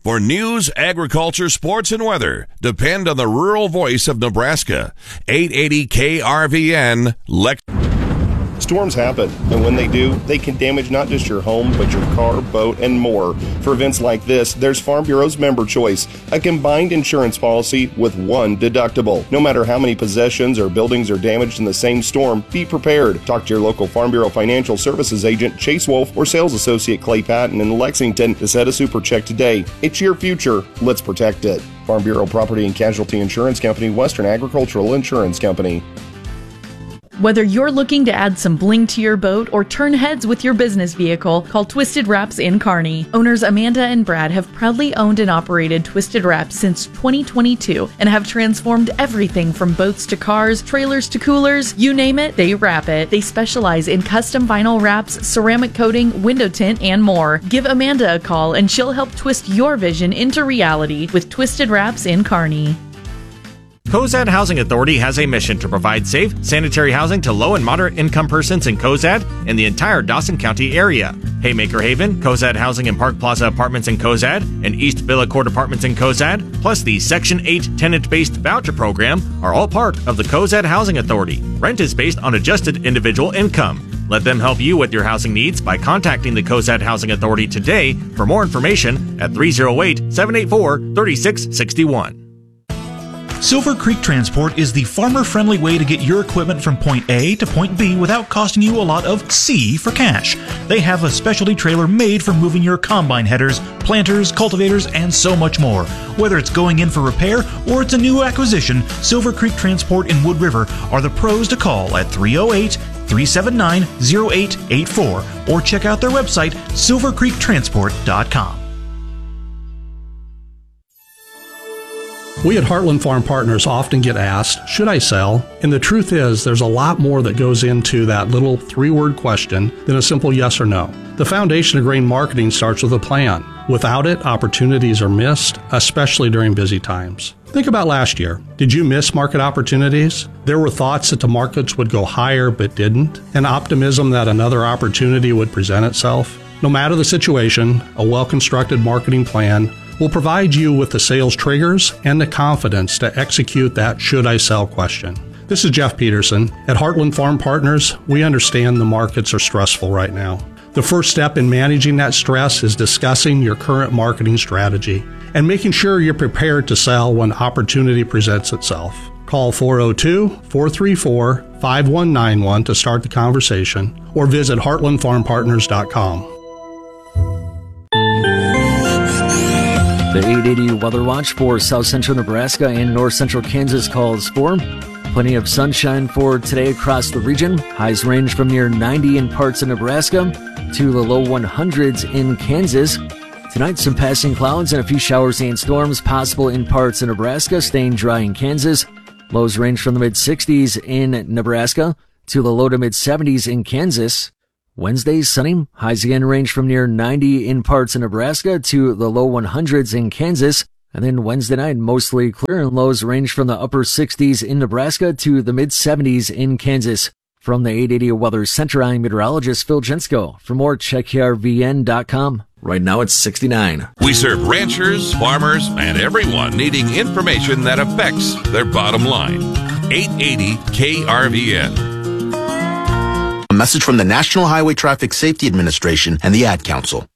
For news, agriculture, sports, and weather, depend on the rural voice of Nebraska. 880 KRVN, Storms happen, and when they do, they can damage not just your home, but your car, boat, and more. For events like this, there's Farm Bureau's Member Choice, a combined insurance policy with one deductible. No matter how many possessions or buildings are damaged in the same storm, be prepared. Talk to your local Farm Bureau Financial Services agent, Chase Wolf, or sales associate Clay Patton in Lexington to set a super check today. It's your future. Let's protect it. Farm Bureau Property and Casualty Insurance Company, Western Agricultural Insurance Company. Whether you're looking to add some bling to your boat or turn heads with your business vehicle, call Twisted Wraps in Kearney. Owners Amanda and Brad have proudly owned and operated Twisted Wraps since 2022 and have transformed everything from boats to cars, trailers to coolers. You name it, they wrap it. They specialize in custom vinyl wraps, ceramic coating, window tint, and more. Give Amanda a call and she'll help twist your vision into reality with Twisted Wraps in Kearney. Cozad Housing Authority has a mission to provide safe, sanitary housing to low and moderate income persons in Cozad and the entire Dawson County area. Haymaker Haven, Cozad Housing and Park Plaza Apartments in Cozad, and East Villa Court Apartments in Cozad, plus the Section 8 tenant-based voucher program are all part of the Cozad Housing Authority. Rent is based on adjusted individual income. Let them help you with your housing needs by contacting the Cozad Housing Authority today for more information at 308-784-3661. Silver Creek Transport is the farmer-friendly way to get your equipment from point A to point B without costing you a lot of C for cash. They have a specialty trailer made for moving your combine headers, planters, cultivators, and so much more. Whether it's going in for repair or it's a new acquisition, Silver Creek Transport in Wood River are the pros to call at 308-379-0884 or check out their website, silvercreektransport.com. We at Heartland Farm Partners often get asked, should I sell? And the truth is, there's a lot more that goes into that little three-word question than a simple yes or no. The foundation of grain marketing starts with a plan. Without it, opportunities are missed, especially during busy times. Think about last year. Did you miss market opportunities? There were thoughts that the markets would go higher but didn't, and optimism that another opportunity would present itself. No matter the situation, a well-constructed marketing plan will provide you with the sales triggers and the confidence to execute that should I sell question. This is Jeff Peterson. At Heartland Farm Partners, we understand the markets are stressful right now. The first step in managing that stress is discussing your current marketing strategy and making sure you're prepared to sell when opportunity presents itself. Call 402-434-5191 to start the conversation or visit heartlandfarmpartners.com. The 880 Weather Watch for South Central Nebraska and North Central Kansas calls for plenty of sunshine for today across the region. Highs range from near 90 in parts of Nebraska to the low 100s in Kansas. Tonight, some passing clouds and a few showers and storms possible in parts of Nebraska, staying dry in Kansas. Lows range from the mid-60s in Nebraska to the low to mid-70s in Kansas. Wednesday, sunny. Highs again range from near 90 in parts of Nebraska to the low 100s in Kansas. And then Wednesday night, mostly clear, and lows range from the upper 60s in Nebraska to the mid-70s in Kansas. From the 880 Weather Center, I'm meteorologist Phil Jensko. For more, check krvn.com. Right now it's 69. We serve ranchers, farmers, and everyone needing information that affects their bottom line. 880 KRVN. A message from the National Highway Traffic Safety Administration and the Ad Council.